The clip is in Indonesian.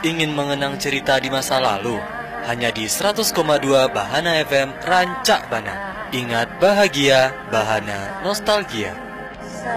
Ingin mengenang cerita di masa lalu? Hanya di 100,2 Bahana FM Rancak Bana. Ingat bahagia, Bahana nostalgia.